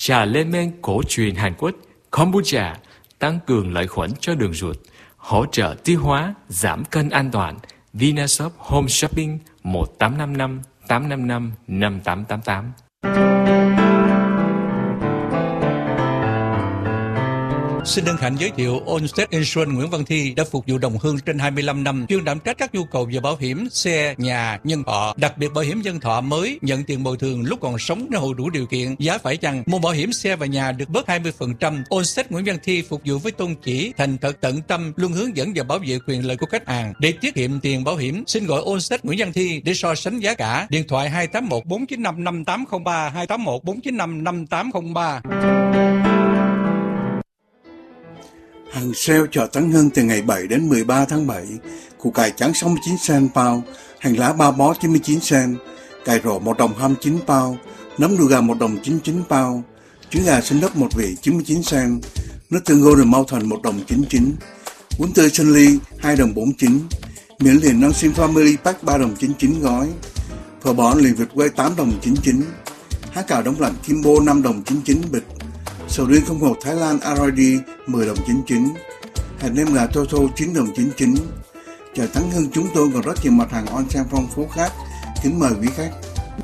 trà lên men cổ truyền Hàn Quốc Kombucha tăng cường lợi khuẩn cho đường ruột, hỗ trợ tiêu hóa, giảm cân an toàn. Vinashop Home Shopping 1855 855 5888. Xin hân hạnh giới thiệu Allstate Insurance Nguyễn Văn Thi đã phục vụ đồng hương trên 25 năm, chuyên đảm trách các nhu cầu về bảo hiểm xe, nhà, nhân thọ, đặc biệt bảo hiểm nhân thọ mới nhận tiền bồi thường lúc còn sống nếu hộ đủ điều kiện. Giá phải chăng mua bảo hiểm xe và nhà được bớt 20%. Allstate Nguyễn Văn Thi phục vụ với tôn chỉ thành thật tận tâm, luôn hướng dẫn và bảo vệ quyền lợi của khách hàng. Để tiết kiệm tiền bảo hiểm, xin gọi Allstate Nguyễn Văn Thi để so sánh giá cả. Điện thoại 281 495 5803 281 495 5803. Hàng sale chợ Tấn Hưng từ ngày 7 đến 13 tháng 7, củ cải trắng 69 cent pound, hành lá 3 bó 99 cent, cải rổ 1 đồng 29 pound, nấm đùi gà 1 đồng 99 pound, trứng gà xinh đất 1 vị 99 cent, nước tương Golden Mountain 1 đồng 99, bún tươi sinh ly 2 đồng 49, miến liền non sim family pack 3 đồng 99 gói, phở bò liền vịt quay 8 đồng 99, há cào đóng lạnh Kimbo 5 đồng 99 bịch, sầu riêng không hột Thái Lan RD 10 đồng 99, hạt nêm gà Toto 9 đồng 99. Chợ Tấn Hưng chúng tôi còn rất nhiều mặt hàng on sale phong phú khác. Kính mời quý khách.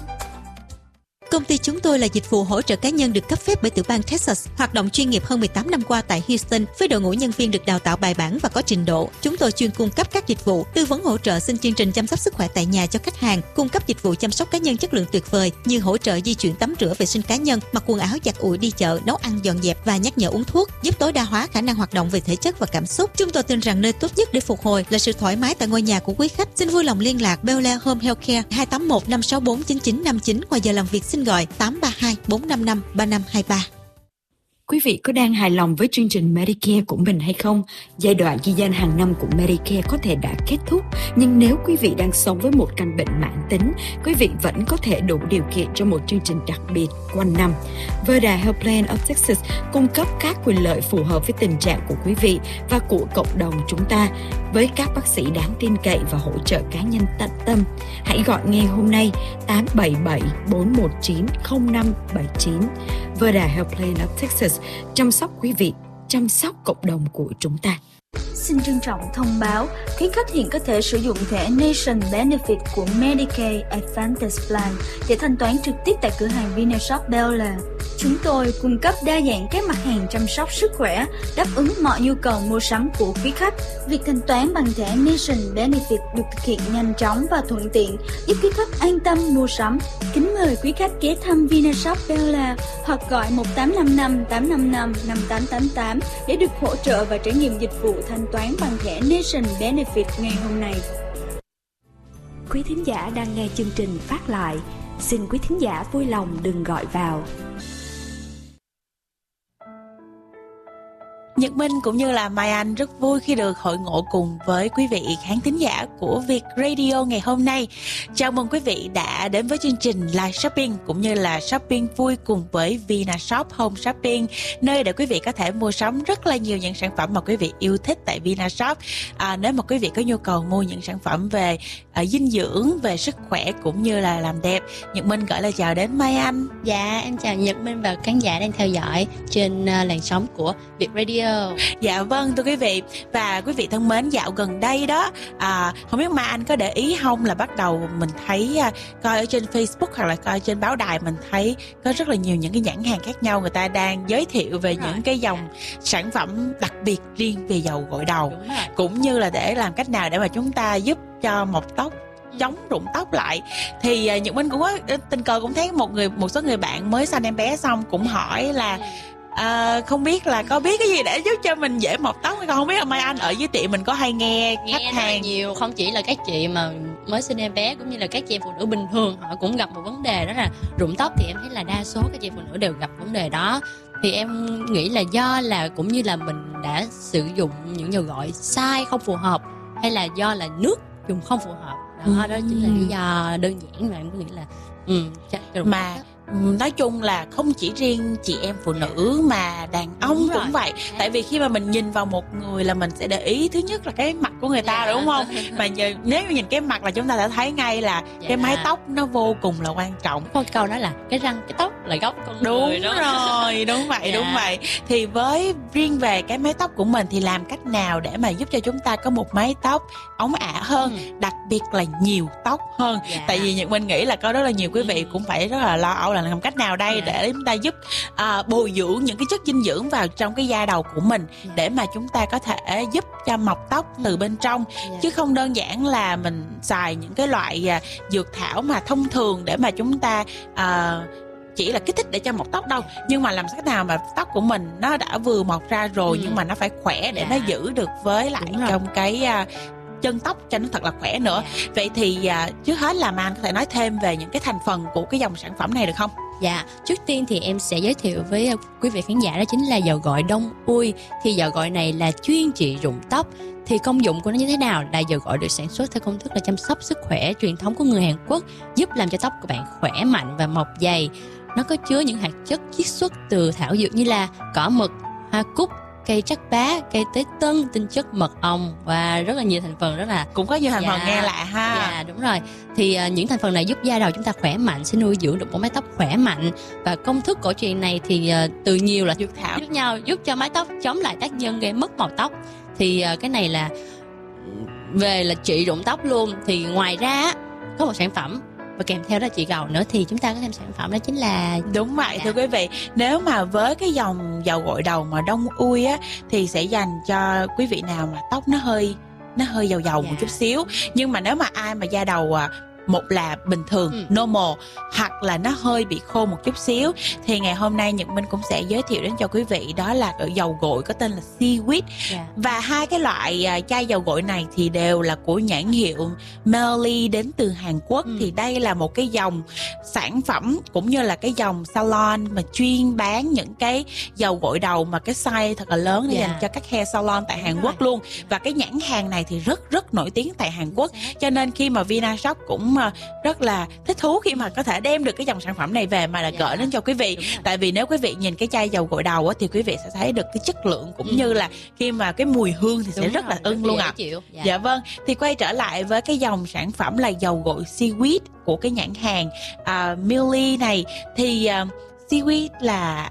Công ty chúng tôi là dịch vụ hỗ trợ cá nhân được cấp phép bởi tiểu bang Texas, hoạt động chuyên nghiệp hơn 18 năm qua tại Houston với đội ngũ nhân viên được đào tạo bài bản và có trình độ. Chúng tôi chuyên cung cấp các dịch vụ tư vấn hỗ trợ xin chương trình chăm sóc sức khỏe tại nhà cho khách hàng, cung cấp dịch vụ chăm sóc cá nhân chất lượng tuyệt vời như hỗ trợ di chuyển tắm rửa vệ sinh cá nhân, mặc quần áo giặt ủi đi chợ, nấu ăn dọn dẹp và nhắc nhở uống thuốc, giúp tối đa hóa khả năng hoạt động về thể chất và cảm xúc. Chúng tôi tin rằng nơi tốt nhất để phục hồi là sự thoải mái tại ngôi nhà của quý khách. Xin vui lòng liên lạc Bel Air Home Healthcare 281 564 9959. Ngoài giờ làm việc xin gọi 832 455 3523. Quý vị có đang hài lòng với chương trình Medicare của mình hay không? Giai đoạn ghi danh hàng năm của Medicare có thể đã kết thúc, nhưng nếu quý vị đang sống với một căn bệnh mãn tính, quý vị vẫn có thể đủ điều kiện cho một chương trình đặc biệt quanh năm. Verda Health Plan of Texas cung cấp các quyền lợi phù hợp với tình trạng của quý vị và của cộng đồng chúng ta, với các bác sĩ đáng tin cậy và hỗ trợ cá nhân tận tâm. Hãy gọi ngay hôm nay 877 419 0579. Verda Health Plan of Texas, chăm sóc quý vị, chăm sóc cộng đồng của chúng ta. Xin trân trọng thông báo, quý khách hiện có thể sử dụng thẻ Nation Benefit của Medicaid Advantage Plan để thanh toán trực tiếp tại cửa hàng Vinashop Bel Air. Chúng tôi cung cấp đa dạng các mặt hàng chăm sóc sức khỏe, đáp ứng mọi nhu cầu mua sắm của quý khách. Việc thanh toán bằng thẻ Nation Benefit được thực hiện nhanh chóng và thuận tiện, giúp quý khách an tâm mua sắm. Kính mời quý khách ghé thăm Vinashop Bel Air hoặc gọi 1855 855 5888 để được hỗ trợ và trải nghiệm dịch vụ thanh toán bằng thẻ Nation Benefit ngày hôm nay. Quý thính giả đang nghe chương trình phát lại, xin quý thính giả vui lòng đừng gọi vào. Nhật Minh cũng như là Mai Anh rất vui khi được hội ngộ cùng với quý vị khán thính giả của Việt Radio ngày hôm nay. Chào mừng quý vị đã đến với chương trình Live Shopping cũng như là shopping vui cùng với Vinashop Home Shopping, nơi để quý vị có thể mua sắm rất là nhiều những sản phẩm mà quý vị yêu thích tại Vinashop. Nếu mà quý vị có nhu cầu mua những sản phẩm về dinh dưỡng, về sức khỏe cũng như là làm đẹp, Nhật Minh gửi lời chào đến Mai Anh. Dạ, em chào Nhật Minh và khán giả đang theo dõi trên làn sóng của Việt Radio. Dạ vâng thưa quý vị, và quý vị thân mến, dạo gần đây đó không biết Mai Anh có để ý không, là bắt đầu mình thấy coi ở trên Facebook hoặc là coi trên báo đài, mình thấy có rất là nhiều những cái nhãn hàng khác nhau, người ta đang giới thiệu về những cái dòng sản phẩm đặc biệt riêng về dầu gội đầu, cũng như là để làm cách nào để mà chúng ta giúp cho mọc tóc, chống rụng tóc lại. Thì Nhật Minh cũng có tình cờ cũng thấy một số người bạn mới sanh em bé xong cũng hỏi là không biết là có biết cái gì để giúp cho mình dễ mọc tóc hay không. Biết là Mai Anh ở dưới tiệm mình có hay nghe khách hàng nhiều, không chỉ là các chị mà mới sinh em bé cũng như là các chị phụ nữ bình thường họ cũng gặp một vấn đề, đó là rụng tóc. Thì em thấy là đa số các chị phụ nữ đều gặp vấn đề đó. Thì em nghĩ là do là cũng như là mình đã sử dụng những dầu gội sai, không phù hợp, hay là do là nước dùng không phù hợp. Đó chính là lý do đơn giản mà em có nghĩ là nói chung là không chỉ riêng chị em phụ nữ mà đàn ông cũng vậy. Tại vì khi mà mình nhìn vào một người là mình sẽ để ý thứ nhất là cái mặt của người ta, đúng không? Mà nếu như nhìn cái mặt là chúng ta đã thấy ngay là cái mái tóc nó vô cùng là quan trọng. Có câu nói là cái răng cái tóc là gốc con người. Đúng rồi, đúng vậy, đúng vậy. Thì với riêng về cái mái tóc của mình thì làm cách nào để mà giúp cho chúng ta có một mái tóc óng ả hơn, đặc biệt là nhiều tóc hơn? Tại vì Nhật Minh nghĩ là có rất là nhiều quý vị cũng phải rất là lo âu là làm cách nào đây để chúng ta giúp bồi dưỡng những cái chất dinh dưỡng vào trong cái da đầu của mình để mà chúng ta có thể giúp cho mọc tóc từ bên trong, chứ không đơn giản là mình xài những cái loại dược thảo mà thông thường để mà chúng ta chỉ là kích thích để cho mọc tóc đâu. Nhưng mà làm cách nào mà tóc của mình nó đã vừa mọc ra rồi nhưng mà nó phải khỏe để nó giữ được với lại trong cái chân tóc cho nó thật là khỏe nữa. Vậy thì trước hết là Mai Anh có thể nói thêm về những cái thành phần của cái dòng sản phẩm này được không? Dạ, trước tiên thì em sẽ giới thiệu với quý vị khán giả đó chính là dầu gội Đông Ui. Thì dầu gội này là chuyên trị rụng tóc. Thì công dụng của nó như thế nào? Là dầu gội được sản xuất theo công thức là chăm sóc sức khỏe truyền thống của người Hàn Quốc, giúp làm cho tóc của bạn khỏe mạnh và mọc dày. Nó có chứa những hạt chất chiết xuất từ thảo dược như là cỏ mực, hoa cúc, cây trắc bá, cây tế tân, tinh chất mật ong và rất là nhiều thành phần, rất là cũng có nhiều thành phần nghe lạ ha. Dạ đúng rồi. Thì những thành phần này giúp da đầu chúng ta khỏe mạnh, sẽ nuôi dưỡng được một mái tóc khỏe mạnh. Và công thức cổ truyền này thì từ nhiều là dược thảo giúp nhau giúp cho mái tóc chống lại tác nhân gây mất màu tóc. Thì cái này là về là trị rụng tóc luôn. Thì ngoài ra có một sản phẩm và kèm theo đó chị Gầu nữa, thì chúng ta có thêm sản phẩm đó chính là đúng vậy. Thưa quý vị, nếu mà với cái dòng dầu gội đầu mà Đông Ui á thì sẽ dành cho quý vị nào mà tóc nó hơi dầu dầu một chút xíu. Nhưng mà nếu mà ai mà da đầu một là bình thường normal hoặc là nó hơi bị khô một chút xíu thì ngày hôm nay Nhật Minh cũng sẽ giới thiệu đến cho quý vị đó là dầu gội có tên là Seaweed. Và hai cái loại chai dầu gội này thì đều là của nhãn hiệu Melody đến từ Hàn Quốc. Thì đây là một cái dòng sản phẩm cũng như là cái dòng salon mà chuyên bán những cái dầu gội đầu mà cái size thật là lớn để dành cho các hair salon tại Hàn Quốc luôn. Và cái nhãn hàng này thì rất nổi tiếng tại Hàn Quốc, cho nên khi mà Vinashop cũng rất là thích thú khi mà có thể đem được cái dòng sản phẩm này về mà là gửi đến cho quý vị. Tại vì nếu quý vị nhìn cái chai dầu gội đầu thì quý vị sẽ thấy được cái chất lượng cũng như là khi mà cái mùi hương thì sẽ rất là ưng luôn ạ. Dạ vâng. Thì quay trở lại với cái dòng sản phẩm là dầu gội Seaweed của cái nhãn hàng Millie này. Thì Seaweed là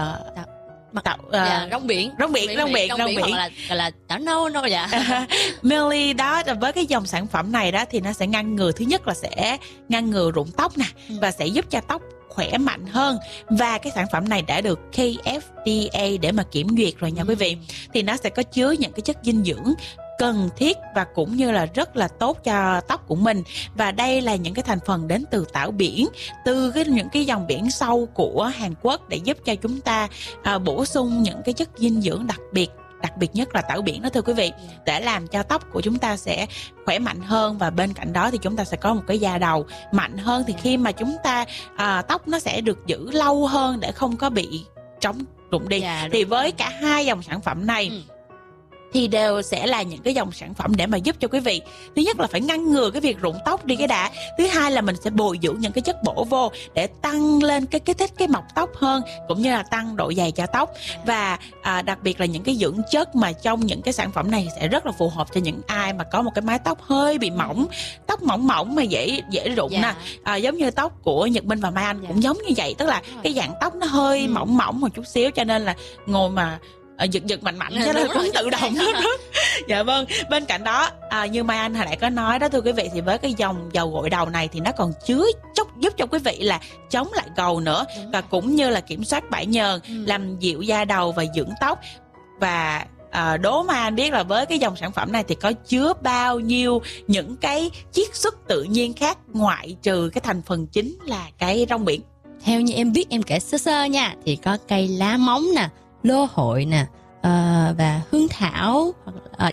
rong biển gọi là tảo nâu dạ. Millie đó, với cái dòng sản phẩm này đó thì nó sẽ ngăn ngừa, thứ nhất là sẽ ngăn ngừa rụng tóc nè, và sẽ giúp cho tóc khỏe mạnh hơn. Và cái sản phẩm này đã được KFDA để mà kiểm duyệt rồi nha quý vị. Thì nó sẽ có chứa những cái chất dinh dưỡng cần thiết và cũng như là rất là tốt cho tóc của mình. Và đây là những cái thành phần đến từ tảo biển, từ những cái dòng biển sâu của Hàn Quốc để giúp cho chúng ta bổ sung những cái chất dinh dưỡng đặc biệt nhất là tảo biển đó thưa quý vị, để làm cho tóc của chúng ta sẽ khỏe mạnh hơn. Và bên cạnh đó thì chúng ta sẽ có một cái da đầu mạnh hơn. Thì khi mà chúng ta tóc nó sẽ được giữ lâu hơn để không có bị trống rụng đi. Thì với cả hai dòng sản phẩm này thì đều sẽ là những cái dòng sản phẩm để mà giúp cho quý vị, thứ nhất là phải ngăn ngừa cái việc rụng tóc đi cái đã, thứ hai là mình sẽ bồi dưỡng những cái chất bổ vô để tăng lên cái kích thích cái mọc tóc hơn, cũng như là tăng độ dày cho tóc. Và đặc biệt là những cái dưỡng chất mà trong những cái sản phẩm này sẽ rất là phù hợp cho những ai mà có một cái mái tóc hơi bị mỏng, tóc mỏng mà dễ rụng nè. Giống như tóc của Nhật Minh và Mai Anh cũng giống như vậy, tức là cái dạng tóc nó hơi mỏng một chút xíu, cho nên là ngồi mà giật mạnh cho nó cũng tự động hết. Dạ vâng. Bên cạnh đó như Mai Anh hồi nãy có nói đó thưa quý vị, thì với cái dòng dầu gội đầu này thì nó còn chứa giúp cho quý vị là chống lại gầu nữa, và cũng như là kiểm soát bãi nhờn, làm dịu da đầu và dưỡng tóc. Và đố Mai Anh biết là với cái dòng sản phẩm này thì có chứa bao nhiêu những cái chiết xuất tự nhiên khác, ngoại trừ cái thành phần chính là cái rong biển. Theo như em biết, em kể sơ nha, thì có cây lá móng nè, lô hội nè, và hương thảo,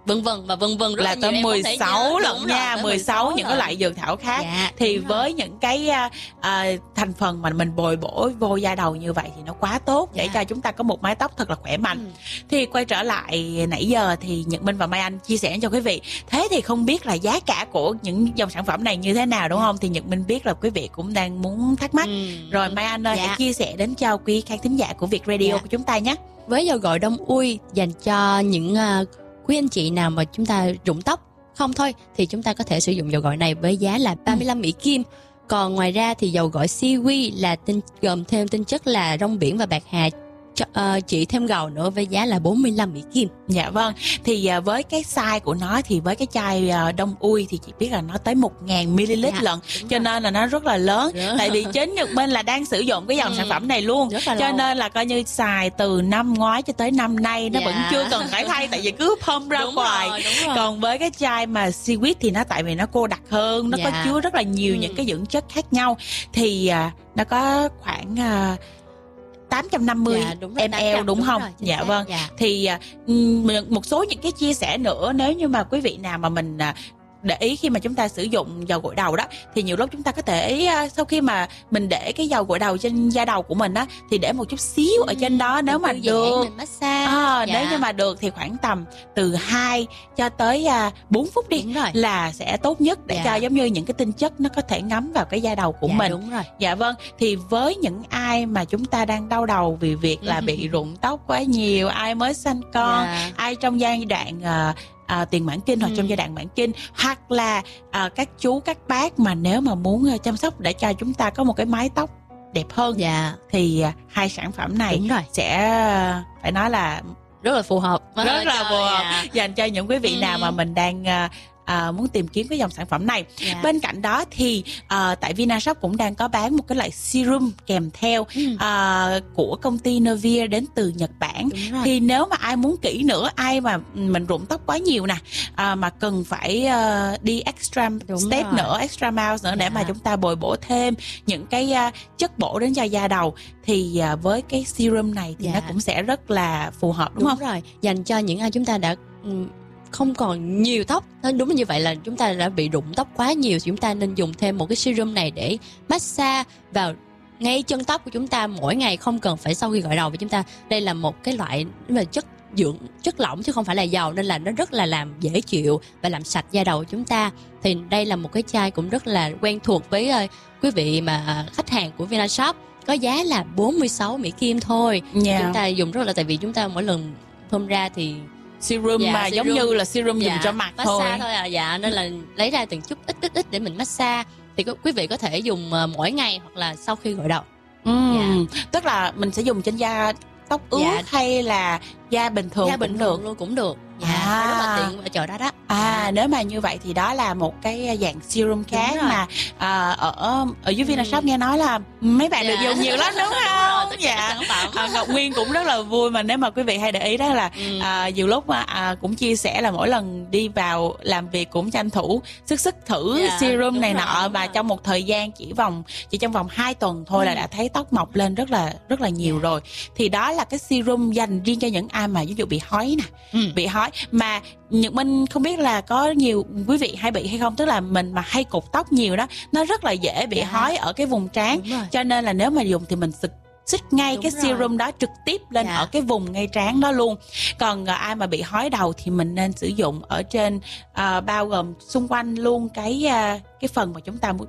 vân vân rất là nhiều tới em không thể 16 nhớ. lận Đúng nha, rồi, 16 những cái loại dược thảo khác. Dạ, thì đúng với những cái thành phần mà mình bồi bổ vô da đầu như vậy thì nó quá tốt để cho chúng ta có một mái tóc thật là khỏe mạnh. Thì quay trở lại nãy giờ thì Nhật Minh và Mai Anh chia sẻ cho quý vị. Thế thì không biết là giá cả của những dòng sản phẩm này như thế nào, đúng không? Thì Nhật Minh biết là quý vị cũng đang muốn thắc mắc. Rồi Mai Anh ơi, hãy chia sẻ đến cho quý khán thính giả của Việt Radio của chúng ta nhé. Với dầu gội đông ui dành cho những quý anh chị nào mà chúng ta rụng tóc không thôi thì chúng ta có thể sử dụng dầu gội này với giá là 35 Mỹ Kim. Còn ngoài ra thì dầu gội Seaweed là gồm thêm tinh chất là rong biển và bạc hà chỉ thêm gầu nữa với giá là 45 Mỹ Kim. Dạ vâng. Thì với cái size của nó thì với cái chai đông ui thì chị biết là nó tới 1000ml lận, cho nên là nó rất là lớn. Tại vì chính Nhật Minh là đang sử dụng cái dòng sản phẩm này luôn, cho nên là coi như xài từ năm ngoái cho tới năm nay nó vẫn chưa cần phải thay, tại vì cứ pump ra ngoài. Còn với cái chai mà Seaweed thì nó tại vì nó cô đặc hơn, nó có chứa rất là nhiều những cái dưỡng chất khác nhau, thì nó có khoảng 850 ml đúng không? Dạ vâng. Thì một số những cái chia sẻ nữa, nếu như mà quý vị nào mà mình để ý khi mà chúng ta sử dụng dầu gội đầu đó, thì nhiều lúc chúng ta có thể sau khi mà mình để cái dầu gội đầu trên da đầu của mình á, thì để một chút xíu ở trên đó, nếu mà được nếu như mà được thì khoảng tầm từ 2 cho tới 4 phút đi là sẽ tốt nhất, để cho giống như những cái tinh chất nó có thể ngấm vào cái da đầu của mình. Đúng rồi. Dạ vâng. Thì với những ai mà chúng ta đang đau đầu vì việc là bị rụng tóc quá nhiều, ai mới sanh con, ai trong giai đoạn tiền mãn kinh hoặc trong giai đoạn mãn kinh, hoặc là các chú các bác mà nếu mà muốn chăm sóc để cho chúng ta có một cái mái tóc đẹp hơn, thì hai sản phẩm này sẽ phải nói là rất là phù hợp, dành cho những quý vị nào mà mình đang muốn tìm kiếm cái dòng sản phẩm này. Bên cạnh đó thì tại Vinashop cũng đang có bán một cái loại serum kèm theo của công ty Nevia đến từ Nhật Bản. Thì nếu mà ai muốn kỹ nữa, ai mà mình rụng tóc quá nhiều nè, mà cần phải đi extra step nữa, extra miles nữa để mà chúng ta bồi bổ thêm những cái chất bổ đến cho da đầu, thì với cái serum này thì nó cũng sẽ rất là phù hợp, đúng không? Đúng rồi, dành cho những ai chúng ta đã không còn nhiều tóc. Đúng như vậy, là chúng ta đã bị rụng tóc quá nhiều, chúng ta nên dùng thêm một cái serum này để massage vào ngay chân tóc của chúng ta mỗi ngày, không cần phải sau khi gội đầu. Với chúng ta đây là một cái loại chất lỏng chứ không phải là dầu, nên là nó rất là làm dễ chịu và làm sạch da đầu của chúng ta. Thì đây là một cái chai cũng rất là quen thuộc với quý vị mà khách hàng của Vinashop, có giá là 46 Mỹ Kim thôi. Chúng ta dùng rất là, tại vì chúng ta mỗi lần thơm ra thì serum mà giống như là serum dùng cho mặt thôi nên là lấy ra từng chút ít để mình massage. Thì quý vị có thể dùng mỗi ngày hoặc là sau khi gội đầu. Tức là mình sẽ dùng trên da tóc ướt hay là da bình thường cũng được. Rất là tiện ở chỗ đó đó. Nếu mà như vậy thì đó là một cái dạng serum khác mà ở dưới Vinashop nghe nói là mấy bạn được dùng nhiều lắm, đúng không? Ngọc Nguyên cũng rất là vui, mà nếu mà quý vị hay để ý đó là nhiều lúc cũng chia sẻ là mỗi lần đi vào làm việc cũng tranh thủ sức thử serum này nọ, và trong một thời gian chỉ trong vòng 2 tuần thôi là đã thấy tóc mọc lên rất là nhiều rồi. Thì đó là cái serum dành riêng cho những ai mà ví dụ bị hói nè, bị hói mà Nhật Minh không biết là có nhiều quý vị hay bị hay không, tức là mình mà hay cột tóc nhiều đó, nó rất là dễ bị hói ở cái vùng trán, cho nên là nếu mà dùng thì mình xịt ngay cái serum đó trực tiếp lên ở cái vùng ngay trán đó luôn. Còn ai mà bị hói đầu thì mình nên sử dụng ở trên bao gồm xung quanh luôn cái phần mà chúng ta muốn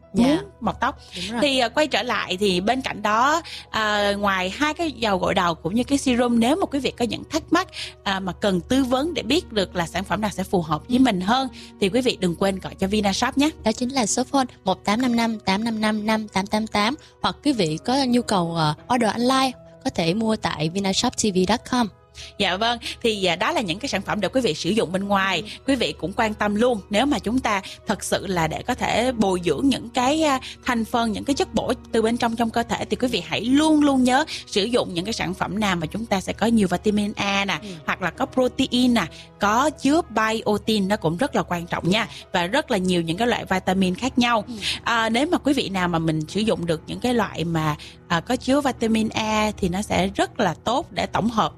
mọc tóc. Thì quay trở lại thì bên cạnh đó, ngoài hai cái dầu gội đầu cũng như cái serum, nếu mà quý vị có những thắc mắc mà cần tư vấn để biết được là sản phẩm nào sẽ phù hợp với mình hơn, thì quý vị đừng quên gọi cho Vinashop nhé. Đó chính là số phone 1855 855 5888, hoặc quý vị có nhu cầu order online có thể mua tại vinashoptv.com. Dạ vâng, thì đó là những cái sản phẩm để quý vị sử dụng bên ngoài. Quý vị cũng quan tâm luôn, nếu mà chúng ta thật sự là để có thể bồi dưỡng những cái thành phần, những cái chất bổ từ bên trong cơ thể, thì quý vị hãy luôn luôn nhớ sử dụng những cái sản phẩm nào mà chúng ta sẽ có nhiều vitamin A nè, hoặc là có protein nè, có chứa biotin, nó cũng rất là quan trọng nha, và rất là nhiều những cái loại vitamin khác nhau. Nếu mà quý vị nào mà mình sử dụng được những cái loại mà có chứa vitamin A thì nó sẽ rất là tốt để tổng hợp những cái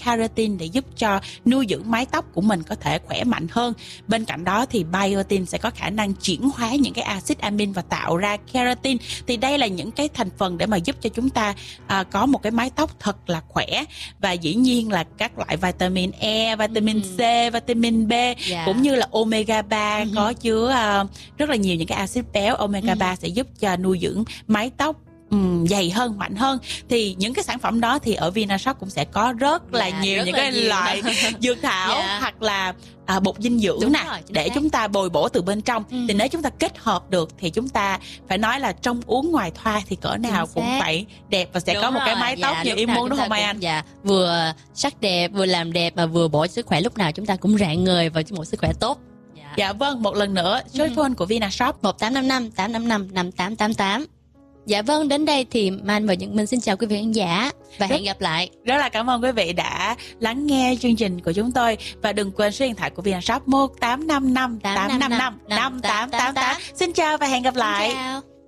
keratin để giúp cho nuôi dưỡng mái tóc của mình có thể khỏe mạnh hơn. Bên cạnh đó thì biotin sẽ có khả năng chuyển hóa những cái axit amin và tạo ra keratin. Thì đây là những cái thành phần để mà giúp cho chúng ta có một cái mái tóc thật là khỏe. Và dĩ nhiên là các loại vitamin E, vitamin C, vitamin B cũng như là omega 3 có chứa rất là nhiều những cái axit béo. Omega 3 sẽ giúp cho nuôi dưỡng mái tóc dày hơn, mạnh hơn. Thì những cái sản phẩm đó thì ở Vinashop cũng sẽ có rất là nhiều những cái loại dược thảo hoặc là bột dinh dưỡng nè, để chúng ta bồi bổ từ bên trong. Thì nếu chúng ta kết hợp được thì chúng ta phải nói là trong uống ngoài thoa thì cỡ nào cũng phải đẹp và sẽ có một cái mái tóc như ý muốn, đúng không Mai Anh? Vừa sắc đẹp, vừa làm đẹp mà vừa bổ sức khỏe, lúc nào chúng ta cũng rạng ngời và một sức khỏe tốt. Dạ vâng, một lần nữa số phone của Vinashop 1855 855 5888. Dạ vâng, đến đây thì Mai và Nhật Minh xin chào quý vị khán giả và hẹn gặp lại. Rất là cảm ơn quý vị đã lắng nghe chương trình của chúng tôi. Và đừng quên số điện thoại của Vinashop 1855 855 5888. Xin chào và hẹn gặp lại. Chào.